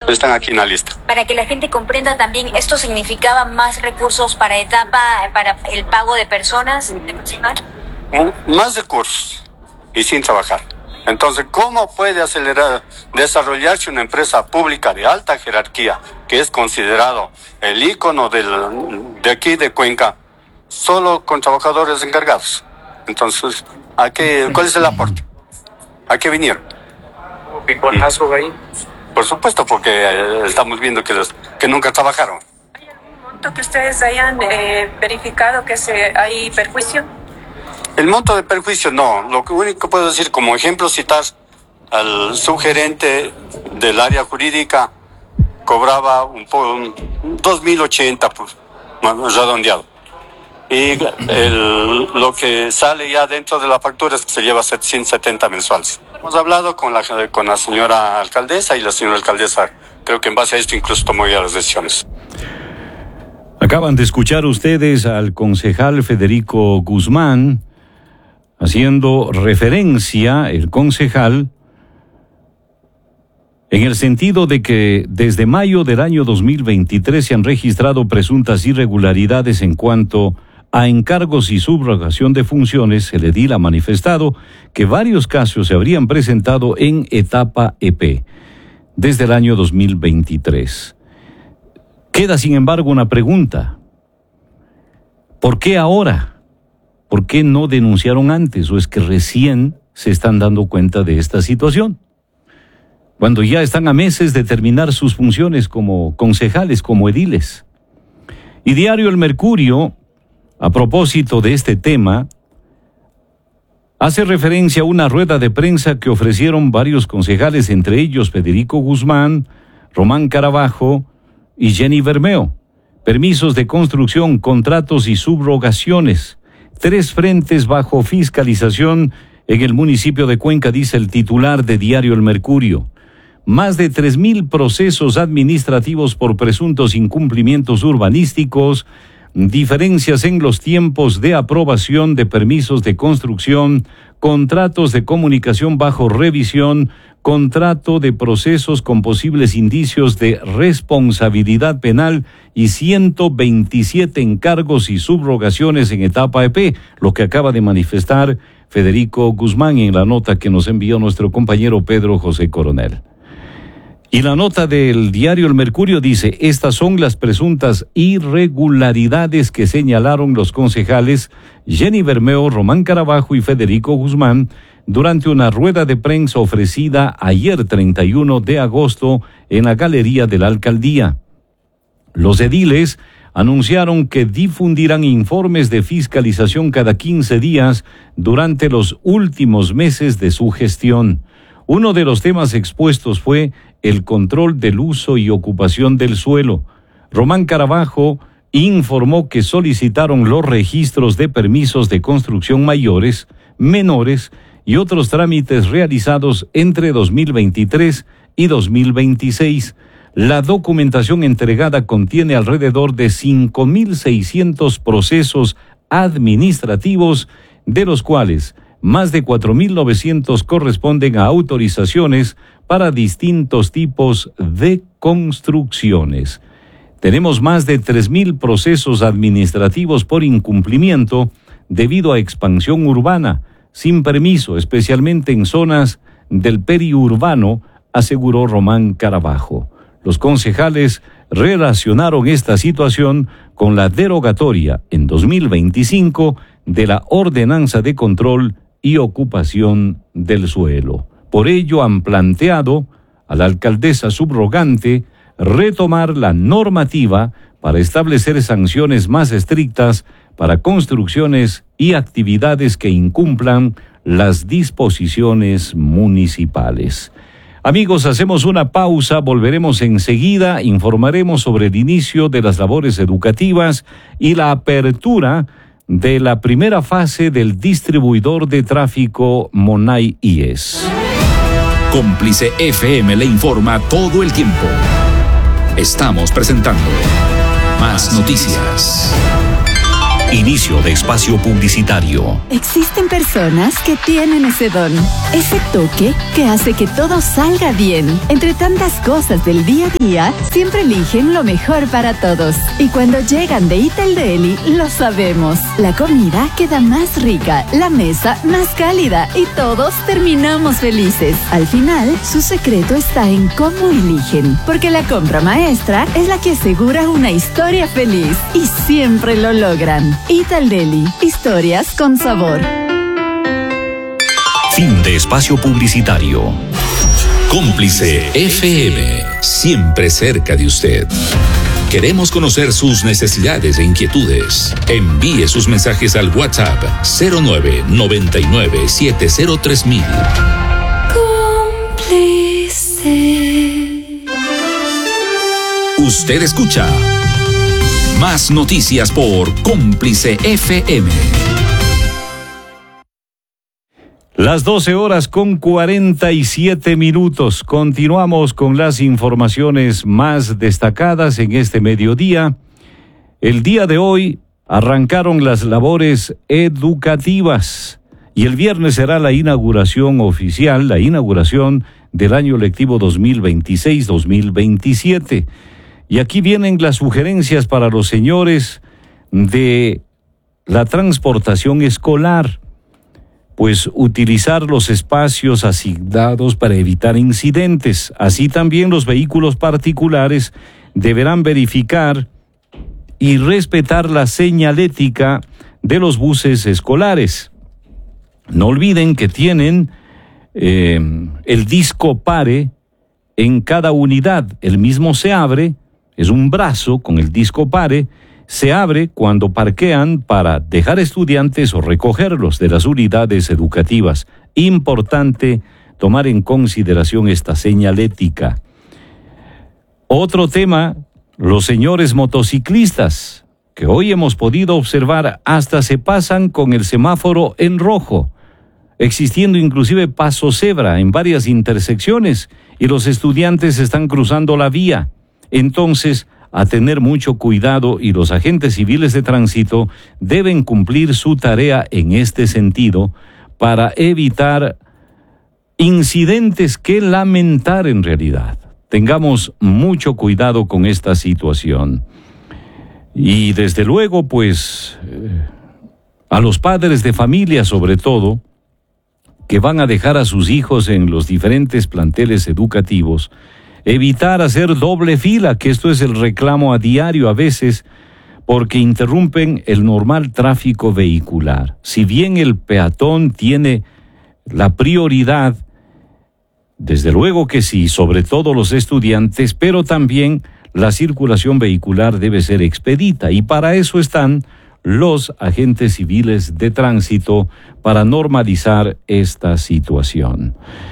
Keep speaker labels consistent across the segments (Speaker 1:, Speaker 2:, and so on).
Speaker 1: Están aquí en la lista.
Speaker 2: Para que la gente comprenda también, ¿esto significaba más recursos para etapa, para el pago de personas?
Speaker 1: Más recursos y sin trabajar. Entonces, ¿cómo puede desarrollarse una empresa pública de alta jerarquía, que es considerado el ícono de aquí de Cuenca, solo con trabajadores encargados? Entonces, ¿cuál es el aporte? ¿A qué vinieron?
Speaker 3: ¿Piconazo ahí?
Speaker 1: Por supuesto, porque estamos viendo que nunca trabajaron.
Speaker 4: ¿Hay algún monto que ustedes hayan verificado que hay perjuicio?
Speaker 1: El monto de perjuicio no. Lo único que puedo decir como ejemplo, citar al subgerente del área jurídica, cobraba un 2.080, pues, redondeado. Y lo que sale ya dentro de la factura es que se lleva 770 mensuales. Hemos hablado con la señora alcaldesa, y la señora alcaldesa, creo que en base a esto incluso tomó ya las decisiones.
Speaker 5: Acaban de escuchar ustedes al concejal Federico Guzmán, haciendo referencia, el concejal, en el sentido de que desde mayo del año 2023 se han registrado presuntas irregularidades en cuanto a encargos y subrogación de funciones. El edil ha manifestado que varios casos se habrían presentado en etapa EP desde el año 2023. Queda, sin embargo, una pregunta. ¿Por qué ahora? ¿Por qué no denunciaron antes? ¿O es que recién se están dando cuenta de esta situación? Cuando ya están a meses de terminar sus funciones como concejales, como ediles. Y Diario El Mercurio, a propósito de este tema, hace referencia a una rueda de prensa que ofrecieron varios concejales, entre ellos Federico Guzmán, Román Carabajo y Jenny Bermeo. Permisos de construcción, contratos y subrogaciones. 3 frentes bajo fiscalización en el municipio de Cuenca, dice el titular de Diario El Mercurio. Más de 3.000 procesos administrativos por presuntos incumplimientos urbanísticos, diferencias en los tiempos de aprobación de permisos de construcción, contratos de comunicación bajo revisión, contrato de procesos con posibles indicios de responsabilidad penal y 127 encargos y subrogaciones en etapa EP, lo que acaba de manifestar Federico Guzmán en la nota que nos envió nuestro compañero Pedro José Coronel. Y la nota del Diario El Mercurio dice: estas son las presuntas irregularidades que señalaron los concejales Jenny Bermeo, Román Carabajo y Federico Guzmán durante una rueda de prensa ofrecida ayer 31 de agosto en la galería de la alcaldía. Los ediles anunciaron que difundirán informes de fiscalización cada 15 días durante los últimos meses de su gestión. Uno de los temas expuestos fue el control del uso y ocupación del suelo. Román Carabajo informó que solicitaron los registros de permisos de construcción mayores, menores y otros trámites realizados entre 2023 y 2026. La documentación entregada contiene alrededor de 5.600 procesos administrativos, de los cuales más de 4.900 corresponden a autorizaciones para distintos tipos de construcciones. Tenemos más de 3.000 procesos administrativos por incumplimiento debido a expansión urbana, sin permiso, especialmente en zonas del periurbano, aseguró Román Carabajo. Los concejales relacionaron esta situación con la derogatoria en 2025 de la Ordenanza de Control y Ocupación del Suelo. Por ello han planteado a la alcaldesa subrogante retomar la normativa para establecer sanciones más estrictas para construcciones y actividades que incumplan las disposiciones municipales. Amigos, hacemos una pausa, volveremos enseguida, informaremos sobre el inicio de las labores educativas y la apertura de la primera fase del distribuidor de tráfico Monay IES.
Speaker 6: Cómplice FM le informa todo el tiempo. Estamos presentando Más Noticias. Inicio de espacio publicitario.
Speaker 7: Existen personas que tienen ese don, ese toque que hace que todo salga bien. Entre tantas cosas del día a día, siempre eligen lo mejor para todos. Y cuando llegan de Ital Deli, lo sabemos. La comida queda más rica, la mesa más cálida y todos terminamos felices. Al final, su secreto está en cómo eligen, porque la compra maestra es la que asegura una historia feliz y siempre lo logran. Ital Deli, historias con sabor.
Speaker 6: Fin de espacio publicitario. Cómplice FM, siempre cerca de usted. Queremos conocer sus necesidades e inquietudes. Envíe sus mensajes al WhatsApp 0999-703000.
Speaker 7: Cómplice.
Speaker 6: Usted escucha más noticias por Cómplice FM.
Speaker 5: Las 12:47. Continuamos con las informaciones más destacadas en este mediodía. El día de hoy arrancaron las labores educativas y el viernes será la inauguración oficial, la inauguración del año lectivo 2026-2027. Y aquí vienen las sugerencias para los señores de la transportación escolar. Pues utilizar los espacios asignados para evitar incidentes. Así también los vehículos particulares deberán verificar y respetar la señalética de los buses escolares. No olviden que tienen el disco pare en cada unidad. El mismo se abre, es un brazo con el disco pare. Se abre cuando parquean para dejar estudiantes o recogerlos de las unidades educativas. Importante tomar en consideración esta señalética. Otro tema, los señores motociclistas, que hoy hemos podido observar hasta se pasan con el semáforo en rojo, existiendo inclusive paso cebra en varias intersecciones y los estudiantes están cruzando la vía. Entonces, a tener mucho cuidado y los agentes civiles de tránsito deben cumplir su tarea en este sentido para evitar incidentes que lamentar en realidad. Tengamos mucho cuidado con esta situación. Y desde luego, pues, a los padres de familia sobre todo, que van a dejar a sus hijos en los diferentes planteles educativos, evitar hacer doble fila, que esto es el reclamo a diario a veces, porque interrumpen el normal tráfico vehicular. Si bien el peatón tiene la prioridad, desde luego que sí, sobre todo los estudiantes, pero también la circulación vehicular debe ser expedita, y para eso están los agentes civiles de tránsito, para normalizar esta situación.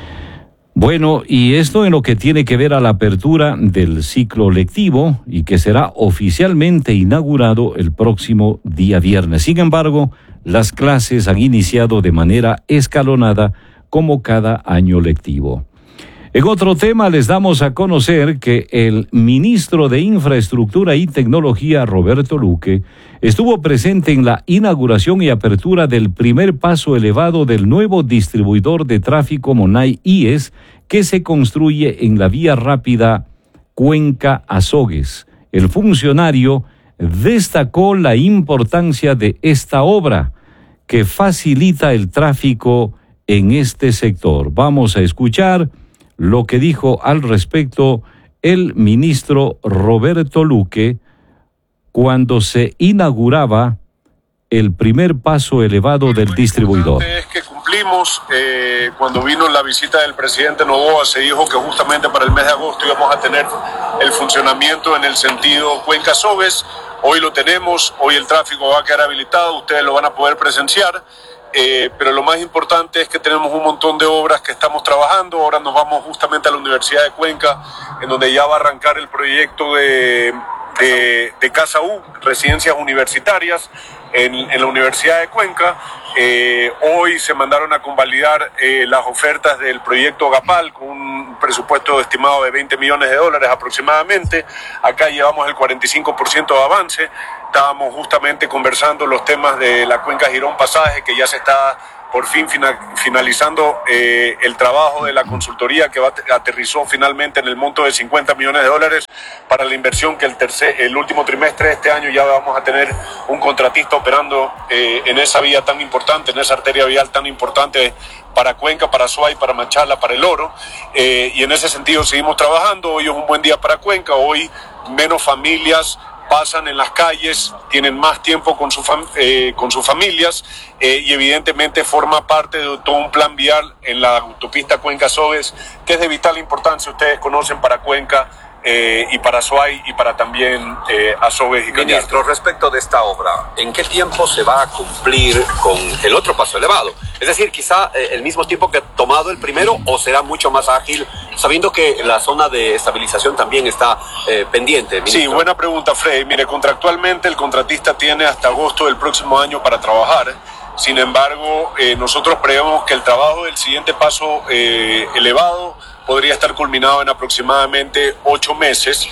Speaker 5: Bueno, y esto en lo que tiene que ver a la apertura del ciclo lectivo y que será oficialmente inaugurado el próximo día viernes. Sin embargo, las clases han iniciado de manera escalonada como cada año lectivo. En otro tema les damos a conocer que el ministro de Infraestructura y Tecnología, Roberto Luque, estuvo presente en la inauguración y apertura del primer paso elevado del nuevo distribuidor de tráfico Monay-IES, que se construye en la vía rápida Cuenca-Azogues. El funcionario destacó la importancia de esta obra, que facilita el tráfico en este sector. Vamos a escuchar lo que dijo al respecto el ministro Roberto Luque cuando se inauguraba el primer paso elevado del distribuidor.
Speaker 8: Es que cumplimos, cuando vino la visita del presidente Noboa, se dijo que justamente para el mes de agosto íbamos a tener el funcionamiento en el sentido Cuenca-Azogues. Hoy lo tenemos, hoy el tráfico va a quedar habilitado, ustedes lo van a poder presenciar. Pero lo más importante es que tenemos un montón de obras que estamos trabajando. Ahora nos vamos justamente a la Universidad de Cuenca, en donde ya va a arrancar el proyecto de Casa U, residencias universitarias en la Universidad de Cuenca. Hoy se mandaron a convalidar las ofertas del proyecto Gapal con un presupuesto estimado de $20 millones aproximadamente. Acá llevamos el 45% de avance. estábamos justamente conversando los temas de la cuenca Girón Pasaje, que ya se está por fin finalizando el trabajo de la consultoría que aterrizó finalmente en el monto de $50 millones para la inversión que el último trimestre de este año ya vamos a tener un contratista operando en esa vía tan importante, en esa arteria vial tan importante para Cuenca, para Azuay, para Machala, para El Oro, y en ese sentido seguimos trabajando. Hoy es un buen día para Cuenca, hoy menos familias pasan en las calles, tienen más tiempo con sus familias y evidentemente forma parte de todo un plan vial en la autopista Cuenca-Azogues, que es de vital importancia, ustedes conocen, para Cuenca y para Azuay y para también Azogues y Cañar.
Speaker 9: Ministro, respecto de esta obra, ¿en qué tiempo se va a cumplir con el otro paso elevado? Es decir, quizá el mismo tiempo que ha tomado el primero, o será mucho más ágil, sabiendo que la zona de estabilización también está pendiente, ministro.
Speaker 8: Sí, buena pregunta, Freddy. Mire, contractualmente el contratista tiene hasta agosto del próximo año para trabajar. Sin embargo, nosotros prevemos que el trabajo del siguiente paso elevado podría estar culminado en aproximadamente 8 meses,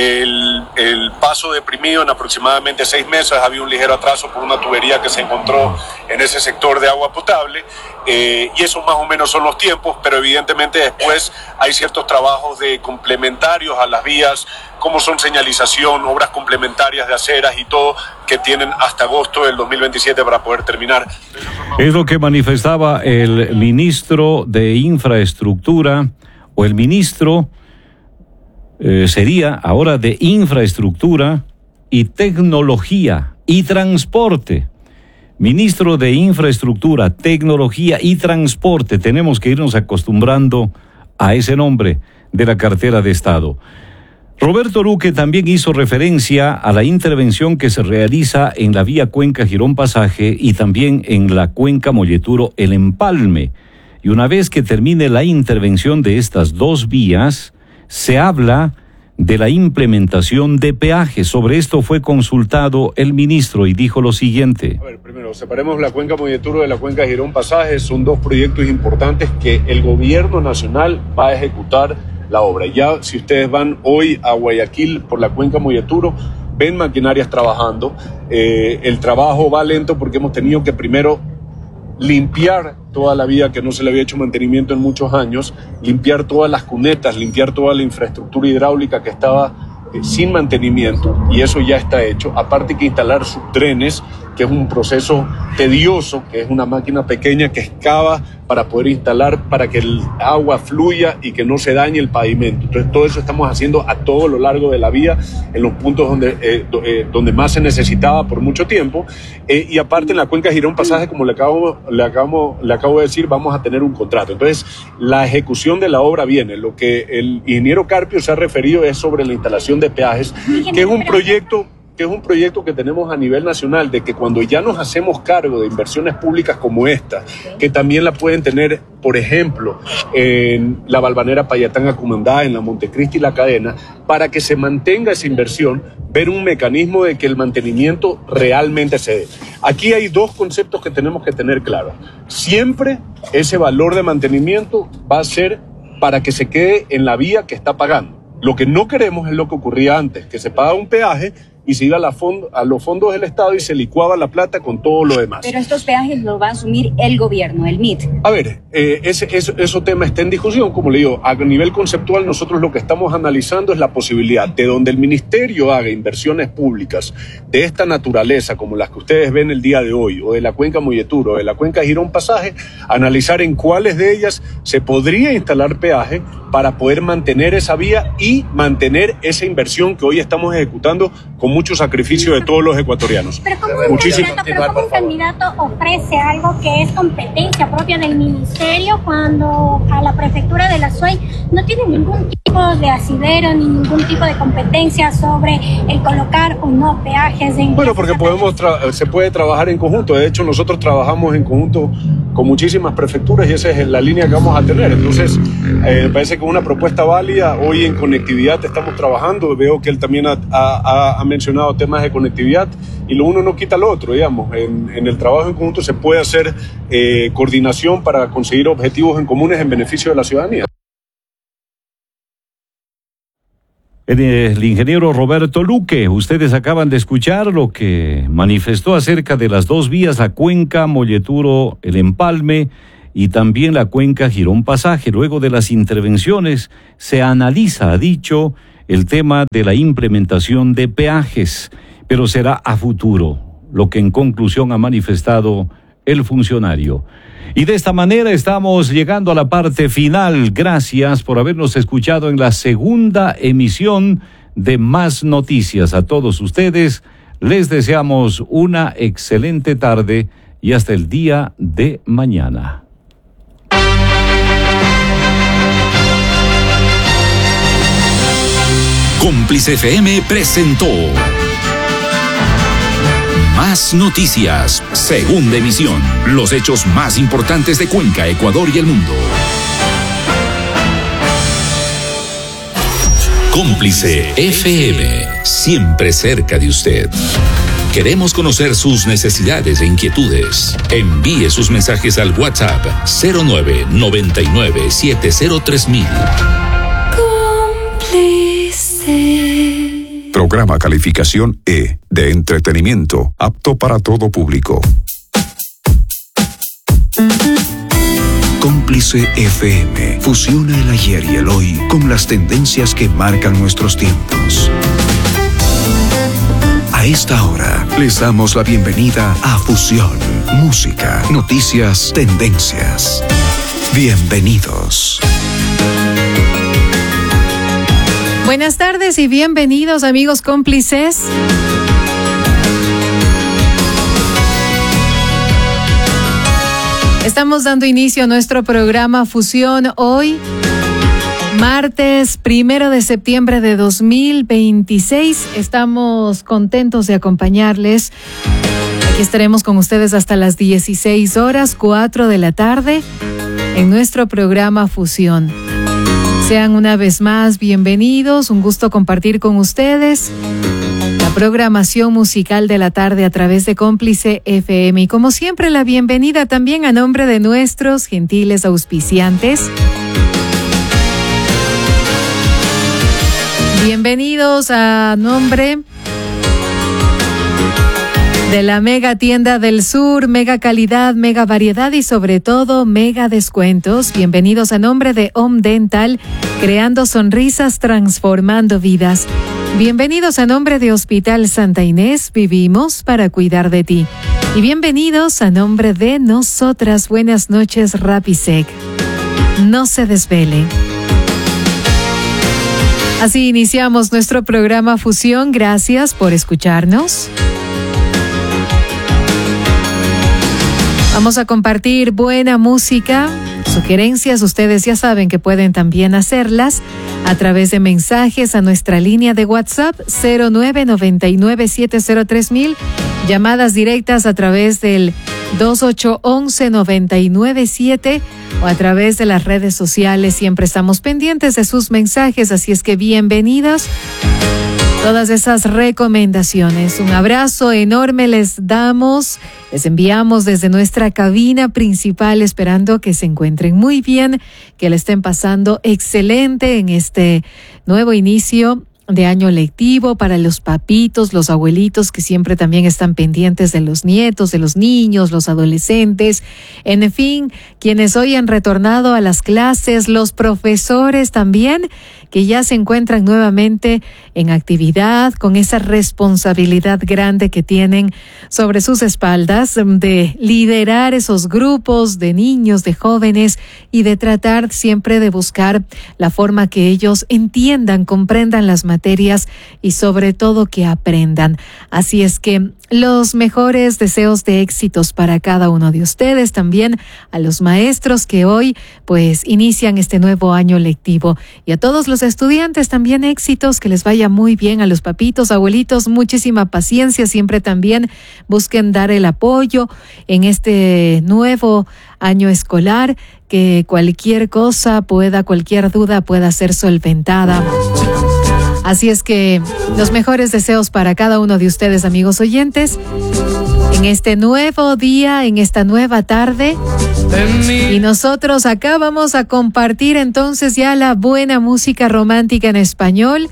Speaker 8: el paso deprimido en aproximadamente 6 meses. Había un ligero atraso por una tubería que se encontró en ese sector de agua potable, y esos más o menos son los tiempos, pero evidentemente después hay ciertos trabajos complementarios a las vías, como son señalización, obras complementarias de aceras y todo, que tienen hasta agosto del 2027 para poder terminar.
Speaker 5: Es lo que manifestaba el ministro de Infraestructura, o el ministro sería ahora de Infraestructura y Tecnología y Transporte. Ministro de Infraestructura, Tecnología y Transporte. Tenemos que irnos acostumbrando a ese nombre de la cartera de Estado. Roberto Luque también hizo referencia a la intervención que se realiza en la vía Cuenca Girón Pasaje y también en la Cuenca Molleturo El Empalme. Y una vez que termine la intervención de estas dos vías, se habla de la implementación de peajes. Sobre esto fue consultado el ministro y dijo lo siguiente.
Speaker 8: A ver, primero, separemos la Cuenca Molleturo de la Cuenca Girón Pasaje. Son dos proyectos importantes que el gobierno nacional va a ejecutar la obra. Ya si ustedes van hoy a Guayaquil por la Cuenca Molleturo, ven maquinarias trabajando. El trabajo va lento porque hemos tenido que primero limpiar toda la vía que no se le había hecho mantenimiento en muchos años, limpiar todas las cunetas, limpiar toda la infraestructura hidráulica que estaba sin mantenimiento, y eso ya está hecho. Aparte que instalar subdrenes, que es un proceso tedioso, que es una máquina pequeña que excava para poder instalar, para que el agua fluya y que no se dañe el pavimento. Entonces todo eso estamos haciendo a todo lo largo de la vía, en los puntos donde más se necesitaba por mucho tiempo, y aparte en la Cuenca Girón Pasaje, como le acabo de decir, vamos a tener un contrato. Entonces la ejecución de la obra viene. Lo que el ingeniero Carpio se ha referido es sobre la instalación de peajes, que es un proyecto que tenemos a nivel nacional, de que cuando ya nos hacemos cargo de inversiones públicas como esta, que también la pueden tener, por ejemplo, en la Valvanera Payatán-Acumandá, en la Montecristi y la Cadena, para que se mantenga esa inversión, ver un mecanismo de que el mantenimiento realmente se dé. Aquí hay dos conceptos que tenemos que tener claros. Siempre ese valor de mantenimiento va a ser para que se quede en la vía que está pagando. Lo que no queremos es lo que ocurría antes, que se paga un peaje y se iba a los fondos del Estado y se licuaba la plata con todo lo demás.
Speaker 10: Pero estos peajes los va a asumir el gobierno, el MIT.
Speaker 8: A ver, ese tema está en discusión. Como le digo, a nivel conceptual nosotros lo que estamos analizando es la posibilidad de donde el ministerio haga inversiones públicas de esta naturaleza, como las que ustedes ven el día de hoy, o de la Cuenca Molleturo, o de la Cuenca Girón Pasaje, analizar en cuáles de ellas se podría instalar peaje para poder mantener esa vía y mantener esa inversión que hoy estamos ejecutando con mucho sacrificio de todos los ecuatorianos.
Speaker 11: Pero ¿cómo un candidato ofrece algo que es competencia propia del ministerio cuando a la prefectura de la Azuay no tiene ningún tipo de asidero ni ningún tipo de competencia sobre el colocar o no peajes?
Speaker 8: Bueno, porque se puede trabajar en conjunto. De hecho, nosotros trabajamos en conjunto con muchísimas prefecturas y esa es la línea que vamos a tener. Entonces, me parece que es una propuesta válida. Hoy en conectividad estamos trabajando. Veo que él también ha mencionado temas de conectividad y lo uno no quita lo otro, digamos. En el trabajo en conjunto se puede hacer coordinación para conseguir objetivos en comunes en beneficio de la ciudadanía.
Speaker 5: El ingeniero Roberto Luque, ustedes acaban de escuchar lo que manifestó acerca de las dos vías, la cuenca Molleturo, el Empalme, y también la cuenca Girón Pasaje. Luego de las intervenciones se analiza, ha dicho, el tema de la implementación de peajes, pero será a futuro, lo que en conclusión ha manifestado el funcionario. Y de esta manera estamos llegando a la parte final. Gracias por habernos escuchado en la segunda emisión de Más Noticias. A todos ustedes les deseamos una excelente tarde y hasta el día de mañana.
Speaker 6: Cómplice FM presentó Más Noticias, segunda emisión. Los hechos más importantes de Cuenca, Ecuador y el mundo. Cómplice FM, siempre cerca de usted. Queremos conocer sus necesidades e inquietudes. Envíe sus mensajes al WhatsApp 0999703000.
Speaker 12: Programa calificación E, de entretenimiento, apto para todo público. Cómplice FM fusiona el ayer y el hoy con las tendencias que marcan nuestros tiempos. A esta hora les damos la bienvenida a Fusión, música, noticias, tendencias. Bienvenidos.
Speaker 13: Buenas tardes y bienvenidos, amigos cómplices. Estamos dando inicio a nuestro programa Fusión hoy, martes 1 de septiembre de 2026. Estamos contentos de acompañarles. Aquí estaremos con ustedes hasta las 16 horas, 4 de la tarde, en nuestro programa Fusión. Sean una vez más bienvenidos, un gusto compartir con ustedes la programación musical de la tarde a través de Cómplice FM. Y como siempre, la bienvenida también a nombre de nuestros gentiles auspiciantes. Bienvenidos a nombre de la Mega Tienda del Sur, mega calidad, mega variedad y sobre todo mega descuentos. Bienvenidos a nombre de Home Dental, creando sonrisas, transformando vidas. Bienvenidos a nombre de Hospital Santa Inés, vivimos para cuidar de ti. Y bienvenidos a nombre de nosotras. Buenas noches, Rapisec. No se desvele. Así iniciamos nuestro programa Fusión. Gracias por escucharnos. Vamos a compartir buena música, sugerencias. Ustedes ya saben que pueden también hacerlas a través de mensajes a nuestra línea de WhatsApp 0999703000, llamadas directas a través del 2811-997 o a través de las redes sociales. Siempre estamos pendientes de sus mensajes, así es que bienvenidos. Todas esas recomendaciones. Un abrazo enorme les damos, les enviamos desde nuestra cabina principal, esperando que se encuentren muy bien, que le estén pasando excelente en este nuevo inicio de año lectivo para los papitos, los abuelitos que siempre también están pendientes de los nietos, de los niños, los adolescentes, en fin, quienes hoy han retornado a las clases, los profesores también, que ya se encuentran nuevamente en actividad con esa responsabilidad grande que tienen sobre sus espaldas de liderar esos grupos de niños, de jóvenes y de tratar siempre de buscar la forma que ellos entiendan, comprendan las materias y sobre todo que aprendan. Así es que los mejores deseos de éxitos para cada uno de ustedes, también a los maestros que hoy pues inician este nuevo año lectivo y a todos los estudiantes también éxitos, que les vaya muy bien. A los papitos, abuelitos, muchísima paciencia, siempre también busquen dar el apoyo en este nuevo año escolar, que cualquier cosa cualquier duda pueda ser solventada. Así es que los mejores deseos para cada uno de ustedes, amigos oyentes, en este nuevo día, en esta nueva tarde. Y nosotros acá vamos a compartir entonces ya la buena música romántica en español.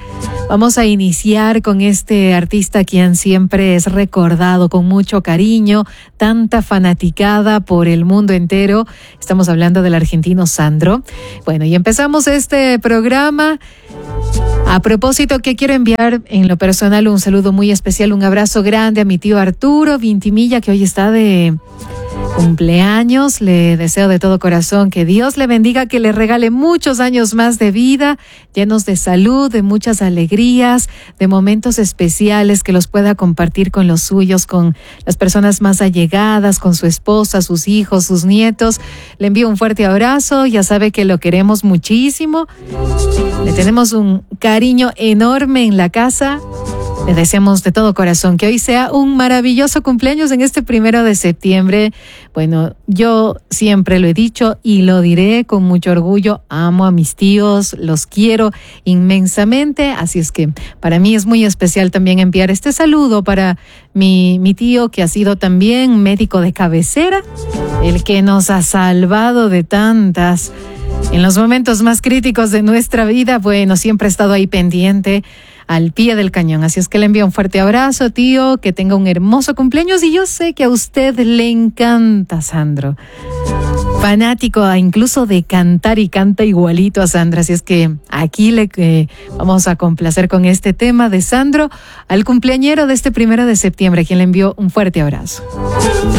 Speaker 13: Vamos a iniciar con este artista quien siempre es recordado con mucho cariño, tanta fanaticada por el mundo entero. Estamos hablando del argentino Sandro. Bueno, y empezamos este programa. A propósito, que quiero enviar en lo personal un saludo muy especial, un abrazo grande a mi tío Arturo Vintimilla, que hoy está de cumpleaños. Le deseo de todo corazón que Dios le bendiga, que le regale muchos años más de vida, llenos de salud, de muchas alegrías, de momentos especiales, que los pueda compartir con los suyos, con las personas más allegadas, con su esposa, sus hijos, sus nietos. Le envío un fuerte abrazo, ya sabe que lo queremos muchísimo. Le tenemos un cariño enorme en la casa. Le deseamos de todo corazón que hoy sea un maravilloso cumpleaños en este 1 de septiembre. Bueno, yo siempre lo he dicho y lo diré con mucho orgullo. Amo a mis tíos, los quiero inmensamente. Así es que para mí es muy especial también enviar este saludo para mi tío, que ha sido también médico de cabecera, el que nos ha salvado de tantas. En los momentos más críticos de nuestra vida, bueno, siempre ha estado ahí pendiente, al pie del cañón. Así es que le envío un fuerte abrazo, tío, que tenga un hermoso cumpleaños, y yo sé que a usted le encanta Sandro. Fanático incluso de cantar, y canta igualito a Sandra. Así es que aquí vamos a complacer con este tema de Sandro al cumpleañero de este 1 de septiembre, a quien le envío un fuerte abrazo.